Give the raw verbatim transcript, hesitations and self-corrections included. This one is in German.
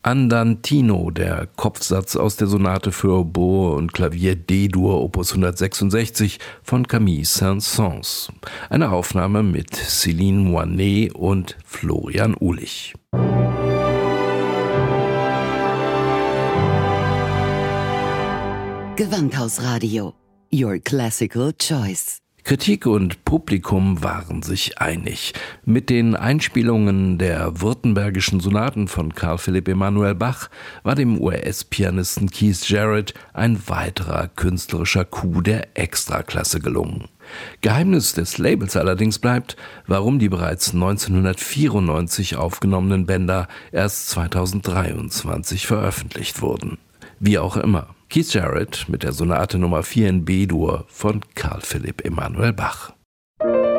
Andantino, der Kopfsatz aus der Sonate für Oboe und Klavier D-Dur Opus hundertsechsundsechzig von Camille Saint-Saëns. Eine Aufnahme mit Céline Moinet und Florian Uhlich. Gewandhausradio. Your classical choice. Kritik und Publikum waren sich einig. Mit den Einspielungen der württembergischen Sonaten von Carl Philipp Emanuel Bach war dem U S-Pianisten Keith Jarrett ein weiterer künstlerischer Coup der Extraklasse gelungen. Geheimnis des Labels allerdings bleibt, warum die bereits neunzehnhundertvierundneunzig aufgenommenen Bänder erst zweitausenddreiundzwanzig veröffentlicht wurden. Wie auch immer. Keith Jarrett mit der Sonate Nummer vier in B-Dur von Carl Philipp Emanuel Bach.